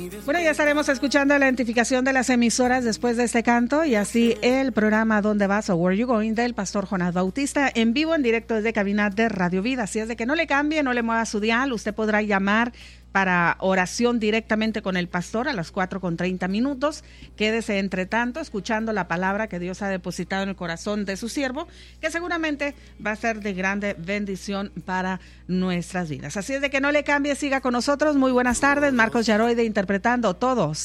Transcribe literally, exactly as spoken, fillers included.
Bueno, ya estaremos escuchando la identificación de las emisoras después de este canto y así el programa ¿Dónde vas o Where You Going? Del pastor Jonás Bautista en vivo, en directo desde cabina de Radio Vida. Así es de que no le cambie, no le mueva su dial, usted podrá llamar para oración directamente con el pastor a las cuatro con treinta minutos. Quédese entre tanto escuchando la palabra que Dios ha depositado en el corazón de su siervo, que seguramente va a ser de grande bendición para nuestras vidas. Así es de que no le cambie, siga con nosotros. Muy buenas tardes, Marcos Yaroide interpretando Todos